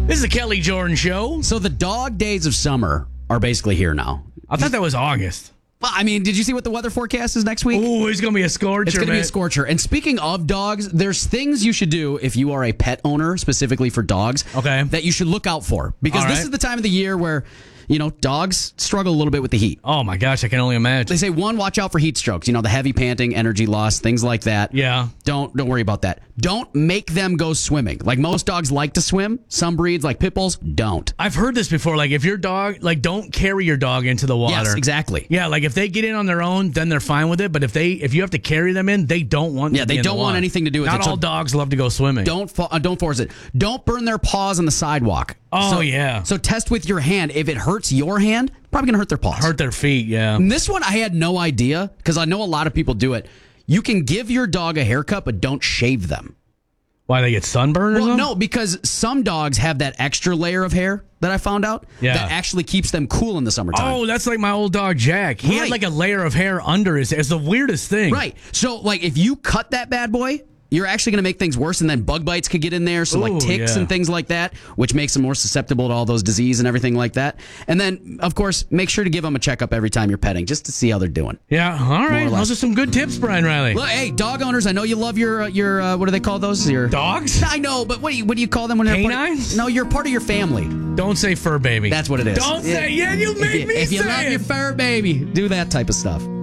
This is the Kelly Jordan Show. So the dog days of summer are basically here now. I thought that was August. Well, I mean, did you see what the weather forecast is next week? Oh, it's going to be a scorcher, It's going to be a man. scorcher. And speaking of dogs, there's things you should do if you are a pet owner, specifically for dogs, Okay. that you should look out for. Because All this right. is the time of the year where, dogs struggle a little bit with the heat. Oh, my gosh, I can only imagine. They say, one, watch out for heat strokes. The heavy panting, energy loss, things like that. Yeah. Don't worry about that. Don't make them go swimming. Like most dogs like to swim. Some breeds, like pit bulls, don't. I've heard this before. Like, if your dog, don't carry your dog into the water. Yes, exactly. Yeah, like if they get in on their own, then they're fine with it. But if you have to carry them in, they don't want. Yeah, to be they in the don't want water. anything to do with Not it. So all dogs love to go swimming. Don't force it. Don't burn their paws on the sidewalk. Oh, yeah. So test with your hand. If it hurts your hand, probably gonna hurt their paws. Hurt their feet. Yeah. And this one I had no idea because I know a lot of people do it. You can give your dog a haircut, but don't shave them. Why, they get sunburned or Well, something? no, because some dogs have that extra layer of hair that I found out that actually keeps them cool in the summertime. Oh, that's like my old dog Jack. He had Right. like a layer of hair under his. It's the weirdest thing. Right. So, if you cut that bad boy, you're actually going to make things worse, and then bug bites could get in there, so Ooh, ticks yeah. and things like that, which makes them more susceptible to all those disease and everything like that. And then, of course, make sure to give them a checkup every time you're petting, just to see how they're doing. Yeah. All right. or less. Those are some good tips, Brian Riley. Look, hey, dog owners, I know you love your what do they call those? Your Dogs? I know, but what do you call them when they're Canines? No, you're part of your family. Don't say fur baby. That's what it is. Don't say. Yeah, you made me If you say love it. your fur baby, do that type of stuff.